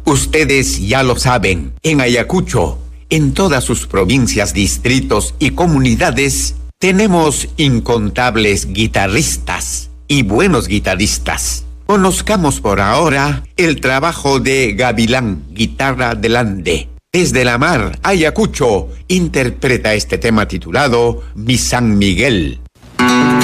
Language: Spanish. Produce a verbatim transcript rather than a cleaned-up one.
Ustedes ya lo saben, en Ayacucho, en todas sus provincias, distritos y comunidades, tenemos incontables guitarristas y buenos guitarristas. Conozcamos por ahora el trabajo de Gavilán, guitarra del Ande. Desde la mar, Ayacucho, interpreta este tema titulado Mi San Miguel.